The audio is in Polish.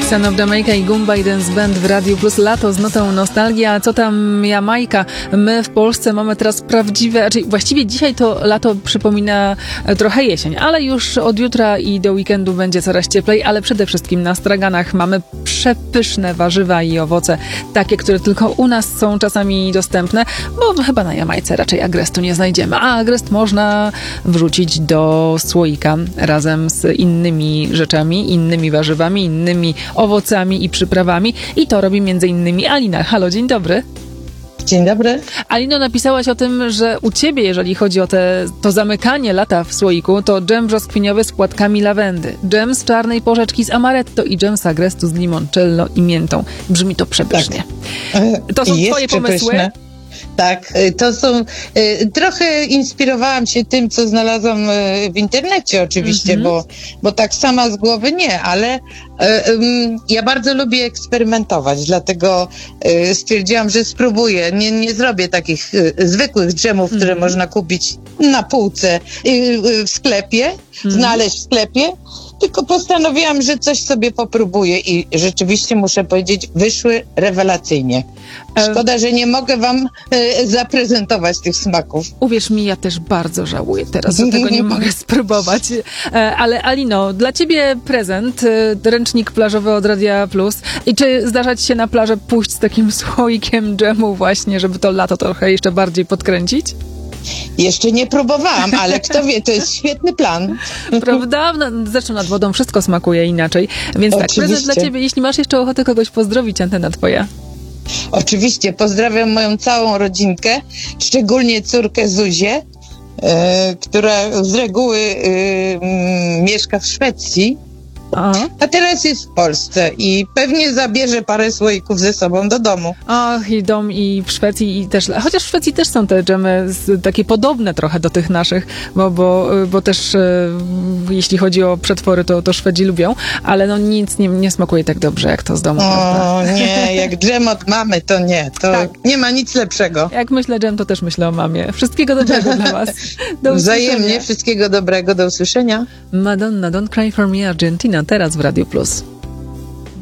Son of Jamaica i Goombay Dance Band w Radiu Plus. Lato z notą nostalgii, a co tam Jamajka? My w Polsce mamy teraz prawdziwe, właściwie dzisiaj to lato przypomina trochę jesień, ale już od jutra i do weekendu będzie coraz cieplej, ale przede wszystkim na straganach mamy przepyszne warzywa i owoce, takie, które tylko u nas są czasami dostępne, bo chyba na Jamajce raczej agrestu nie znajdziemy, a agrest można wrzucić do słoika razem z innymi rzeczami, innymi warzywami, innymi owocami i przyprawami i to robi między innymi Alina. Halo, dzień dobry. Dzień dobry. Alino, napisałaś o tym, że u ciebie, jeżeli chodzi o to zamykanie lata w słoiku, to dżem brzoskwiniowy z płatkami lawendy, dżem z czarnej porzeczki z amaretto i dżem z agrestu z limoncello i miętą. Brzmi to przepysznie. Tak. To są twoje pomysły? Tak, to są... Trochę inspirowałam się tym, co znalazłam w internecie oczywiście, bo tak sama z głowy nie, ale ja bardzo lubię eksperymentować, dlatego stwierdziłam, że spróbuję. Nie zrobię takich zwykłych dżemów, które można kupić na półce w sklepie, znaleźć w sklepie, tylko postanowiłam, że coś sobie popróbuję i rzeczywiście muszę powiedzieć, wyszły rewelacyjnie. Szkoda, że nie mogę wam zaprezentować tych smaków. Uwierz mi, ja też bardzo żałuję teraz, że tego nie mogę spróbować. Ale Alino, dla ciebie prezent, ręcznik plażowy od Radia Plus. I czy zdarza ci się na plażę pójść z takim słoikiem dżemu właśnie, żeby to lato trochę jeszcze bardziej podkręcić? Jeszcze nie próbowałam, ale kto wie, to jest świetny plan. Prawda? No, zresztą nad wodą wszystko smakuje inaczej. Więc tak, prezent dla ciebie. Jeśli masz jeszcze ochotę kogoś pozdrowić, antena twoja. Oczywiście, pozdrawiam moją całą rodzinkę, szczególnie córkę Zuzię, która z reguły mieszka w Szwecji. A teraz jest w Polsce i pewnie zabierze parę słoików ze sobą do domu. Ach, i dom i w Szwecji i też, chociaż w Szwecji też są te dżemy takie podobne trochę do tych naszych, bo też jeśli chodzi o przetwory, to Szwedzi lubią, ale no nic nie smakuje tak dobrze jak to z domu. O nie, jak dżem od mamy, to nie, to tak. Nie ma nic lepszego. Jak myślę dżem, to też myślę o mamie. Wszystkiego dobrego dla was. Do wzajemnie, wszystkiego dobrego, do usłyszenia. Madonna, Don't Cry For Me, Argentina, teraz w Radiu Plus.